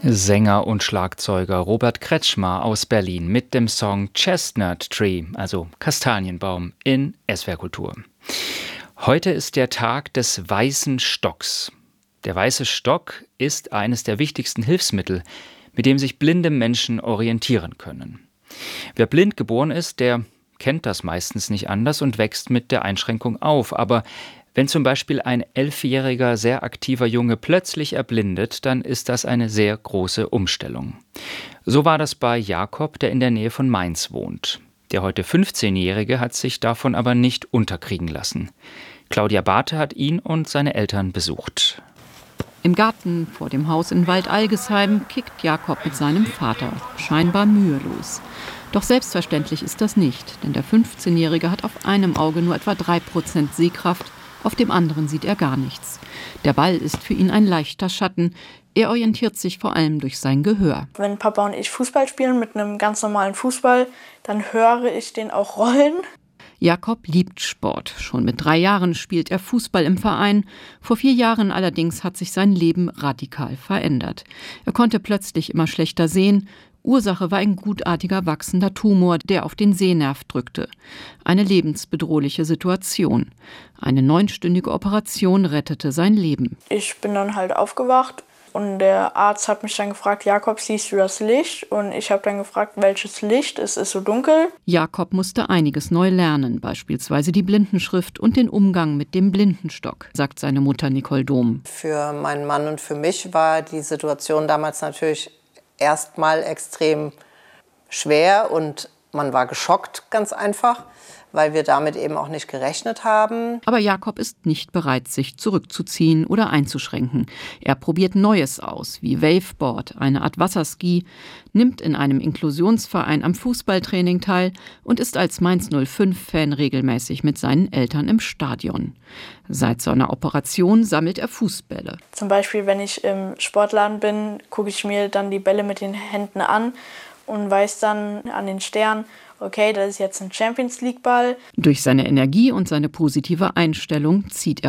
Sänger und Schlagzeuger Robert Kretschmar aus Berlin mit dem Song Chestnut Tree, also Kastanienbaum, in SWR Kultur. Heute ist der Tag des weißen Stocks. Der weiße Stock ist eines der wichtigsten Hilfsmittel, mit dem sich blinde Menschen orientieren können. Wer blind geboren ist, der kennt das meistens nicht anders und wächst mit der Einschränkung auf. Aber wenn zum Beispiel ein 11-jähriger, sehr aktiver Junge plötzlich erblindet, dann ist das eine sehr große Umstellung. So war das bei Jakob, der in der Nähe von Mainz wohnt. Der heute 15-Jährige hat sich davon aber nicht unterkriegen lassen. Claudia Barthe hat ihn und seine Eltern besucht. Im Garten vor dem Haus in Waldalgesheim kickt Jakob mit seinem Vater, scheinbar mühelos. Doch selbstverständlich ist das nicht, denn der 15-Jährige hat auf einem Auge nur etwa 3% Sehkraft, auf dem anderen sieht er gar nichts. Der Ball ist für ihn ein leichter Schatten. Er orientiert sich vor allem durch sein Gehör. Wenn Papa und ich Fußball spielen mit einem ganz normalen Fußball, dann höre ich den auch rollen. Jakob liebt Sport. Schon mit 3 Jahren spielt er Fußball im Verein. Vor 4 Jahren allerdings hat sich sein Leben radikal verändert. Er konnte plötzlich immer schlechter sehen. Ursache war ein gutartiger wachsender Tumor, der auf den Sehnerv drückte. Eine lebensbedrohliche Situation. Eine 9-stündige Operation rettete sein Leben. Ich bin dann halt aufgewacht und der Arzt hat mich dann gefragt, Jakob, siehst du das Licht? Und ich habe dann gefragt, welches Licht? Es ist so dunkel. Jakob musste einiges neu lernen, beispielsweise die Blindenschrift und den Umgang mit dem Blindenstock, sagt seine Mutter Nicole Dom. Für meinen Mann und für mich war die Situation damals natürlich erstmal extrem schwer und man war geschockt, ganz einfach, weil wir damit eben auch nicht gerechnet haben. Aber Jakob ist nicht bereit, sich zurückzuziehen oder einzuschränken. Er probiert Neues aus, wie Waveboard, eine Art Wasserski, nimmt in einem Inklusionsverein am Fußballtraining teil und ist als Mainz 05-Fan regelmäßig mit seinen Eltern im Stadion. Seit seiner Operation sammelt er Fußbälle. Zum Beispiel, wenn ich im Sportladen bin, gucke ich mir dann die Bälle mit den Händen an und weiß dann an den Stern, okay, das ist jetzt ein Champions-League-Ball. Durch seine Energie und seine positive Einstellung zieht er